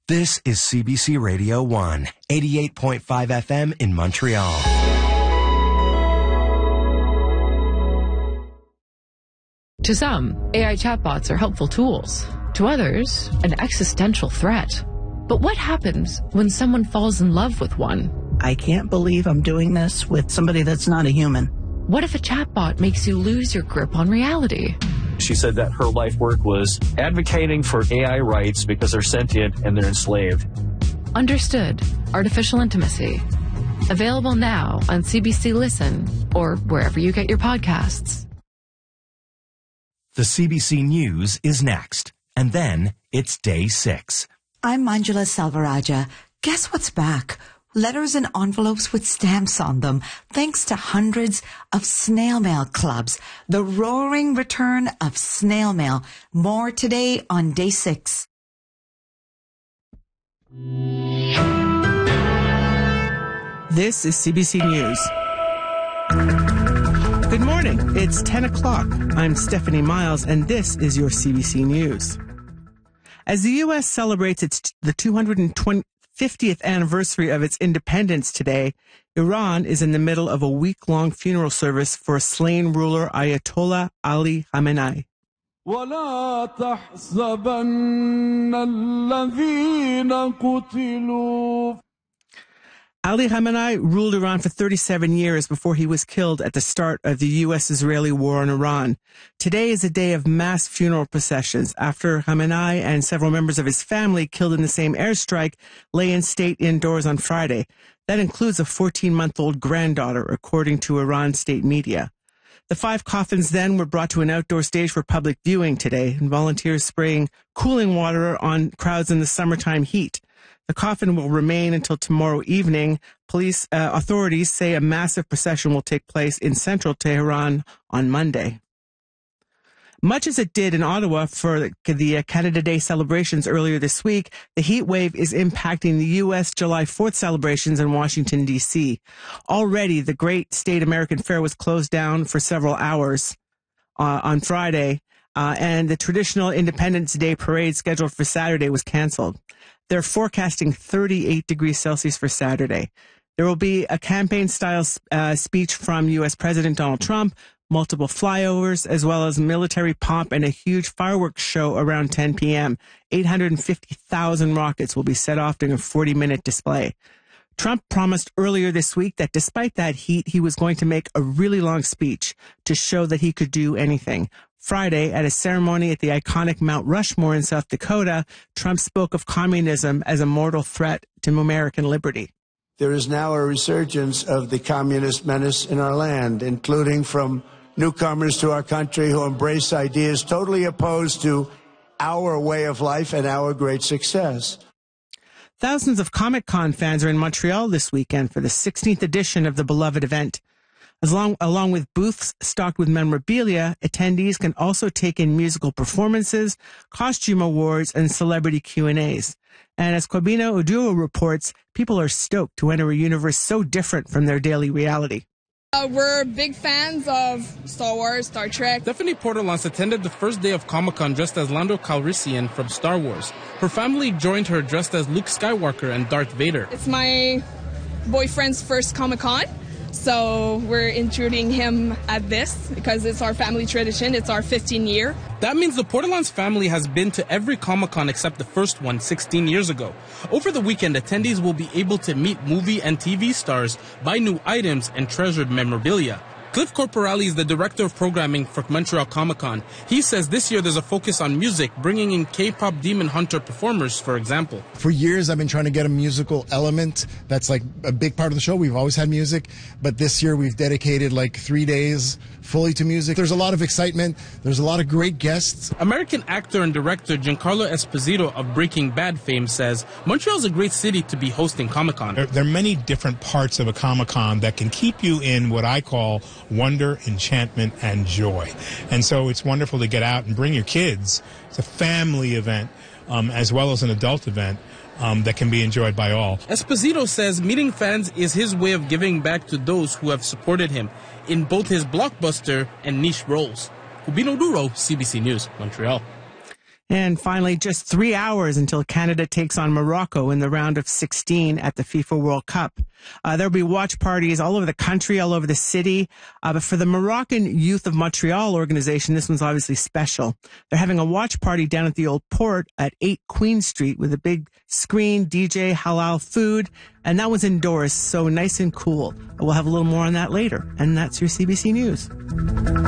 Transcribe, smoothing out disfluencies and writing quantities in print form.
This is CBC Radio 1, 88.5 FM in Montreal. To some, AI chatbots are helpful tools. To others, an existential threat. But what happens when someone falls in love with one? I can't believe I'm doing this with somebody that's not a human. What if a chatbot makes you lose your grip on reality? She said that her life work was advocating for AI rights because they're sentient and they're enslaved. Understood. Artificial Intimacy. Available now on CBC Listen or wherever you get your podcasts. The CBC News is next, and then it's Day 6. I'm Manjula Salvaraja. Guess what's back? Letters and envelopes with stamps on them, thanks to hundreds of snail mail clubs. The roaring return of snail mail. More today on Day 6. This is CBC News. Good morning. It's 10 o'clock. I'm Stephanie Miles, and this is your CBC News. As the U.S. celebrates the 250th anniversary of its independence today, Iran is in the middle of a week-long funeral service for slain ruler Ayatollah Ali Khamenei. وَلَا تَحْسَبَنَّ الَّذِينَ قُتِلُوا. Ali Khamenei ruled Iran for 37 years before he was killed at the start of the U.S.-Israeli war on Iran. Today is a day of mass funeral processions after Khamenei and several members of his family killed in the same airstrike lay in state indoors on Friday. That includes a 14-month-old granddaughter, according to Iran state media. The 5 coffins then were brought to an outdoor stage for public viewing today, and volunteers spraying cooling water on crowds in the summertime heat. The coffin will remain until tomorrow evening. Police authorities say a massive procession will take place in central Tehran on Monday. Much as it did in Ottawa for the Canada Day celebrations earlier this week, the heat wave is impacting the U.S. July 4th celebrations in Washington, D.C. Already, the Great State American Fair was closed down for several hours on Friday, and the traditional Independence Day parade scheduled for Saturday was canceled. They're forecasting 38 degrees Celsius for Saturday. There will be a campaign-style speech from U.S. President Donald Trump, multiple flyovers, as well as military pomp and a huge fireworks show around 10 p.m. 850,000 rockets will be set off during a 40-minute display. Trump promised earlier this week that despite that heat, he was going to make a really long speech to show that he could do anything. Friday, at a ceremony at the iconic Mount Rushmore in South Dakota, Trump spoke of communism as a mortal threat to American liberty. There is now a resurgence of the communist menace in our land, including from newcomers to our country who embrace ideas totally opposed to our way of life and our great success. Thousands of Comic-Con fans are in Montreal this weekend for the 16th edition of the beloved event. Along with booths stocked with memorabilia, attendees can also take in musical performances, costume awards, and celebrity Q&As. And as Kwabena Oduro reports, people are stoked to enter a universe so different from their daily reality. We're big fans of Star Wars, Star Trek. Stephanie Portelance attended the first day of Comic-Con dressed as Lando Calrissian from Star Wars. Her family joined her dressed as Luke Skywalker and Darth Vader. It's my boyfriend's first Comic-Con. So we're intruding him at this because it's our family tradition. It's our 15th year. That means the Portelance family has been to every Comic-Con except the first one 16 years ago. Over the weekend, attendees will be able to meet movie and TV stars, buy new items, and treasured memorabilia. Cliff Corporale is the director of programming for Montreal Comic-Con. He says this year there's a focus on music, bringing in K-pop Demon Hunter performers, for example. For years, I've been trying to get a musical element. That's like a big part of the show. We've always had music, but this year we've dedicated like 3 days fully to music. There's a lot of excitement. There's a lot of great guests. American actor and director Giancarlo Esposito of Breaking Bad fame says Montreal's a great city to be hosting Comic-Con. There are many different parts of a Comic-Con that can keep you in what I call wonder, enchantment, and joy. And so it's wonderful to get out and bring your kids. It's a family event as well as an adult event that can be enjoyed by all. Esposito says meeting fans is his way of giving back to those who have supported him in both his blockbuster and niche roles. Kwabena Oduro, CBC News, Montreal. And finally, just 3 hours until Canada takes on Morocco in the round of 16 at the FIFA World Cup. There'll be watch parties all over the country, all over the city. But for the Moroccan Youth of Montreal organization, this one's obviously special. They're having a watch party down at the Old Port at 8 Queen Street with a big screen, DJ, halal food. And that was indoors, so nice and cool. We'll have a little more on that later. And that's your CBC News.